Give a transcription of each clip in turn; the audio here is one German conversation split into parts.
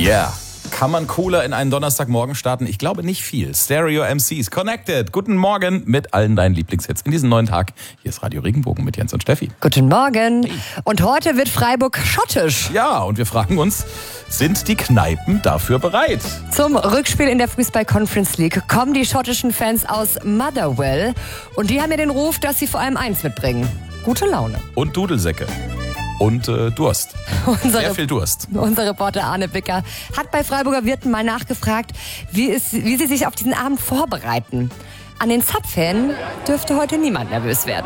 Yeah. Kann man cooler in einen Donnerstagmorgen starten? Ich glaube nicht viel. Stereo MCs Connected. Guten Morgen mit allen deinen Lieblingshits in diesen neuen Tag. Hier ist Radio Regenbogen mit Jens und Steffi. Guten Morgen. Und heute wird Freiburg schottisch. Ja, und wir fragen uns, sind die Kneipen dafür bereit? Zum Rückspiel in der Fußball Conference League kommen die schottischen Fans aus Motherwell. Und die haben ja den Ruf, dass sie vor allem eins mitbringen: gute Laune. Und Dudelsäcke. Und Durst. Sehr viel Durst. Unser Reporter Arne Bicker hat bei Freiburger Wirten mal nachgefragt, wie sie sich auf diesen Abend vorbereiten. An den Zapfhähnen dürfte heute niemand nervös werden.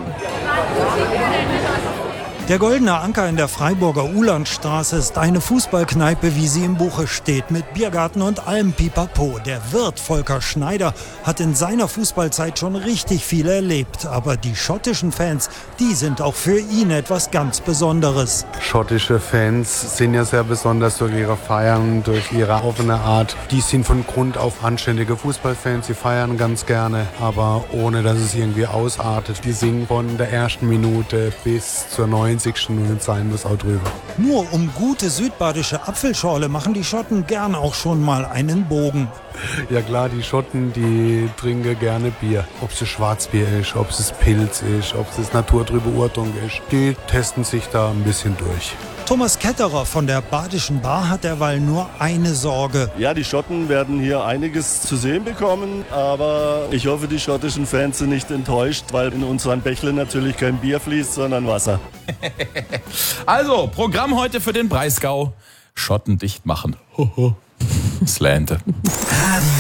Der Goldene Anker in der Freiburger Uhlandstraße ist eine Fußballkneipe, wie sie im Buche steht, mit Biergarten und allem Pipapo. Der Wirt Volker Schneider hat in seiner Fußballzeit schon richtig viel erlebt. Aber die schottischen Fans, die sind auch für ihn etwas ganz Besonderes. Schottische Fans sind ja sehr besonders durch ihre Feiern, durch ihre offene Art. Die sind von Grund auf anständige Fußballfans, sie feiern ganz gerne, aber ohne dass es irgendwie ausartet. Die singen von der ersten Minute bis zur 90. und sein muss auch drüber. Nur um gute südbadische Apfelschorle machen die Schotten gern auch schon mal einen Bogen. Ja klar, die Schotten, die trinken gerne Bier. Ob es Schwarzbier ist, ob es Pilz ist, ob es naturtrübe Urtung ist. Die testen sich da ein bisschen durch. Thomas Ketterer von der Badischen Bar hat derweil nur eine Sorge. Ja, die Schotten werden hier einiges zu sehen bekommen, aber ich hoffe, die schottischen Fans sind nicht enttäuscht, weil in unseren Bächle natürlich kein Bier fließt, sondern Wasser. Also, Programm heute für den Breisgau. Schotten dicht machen. Slante.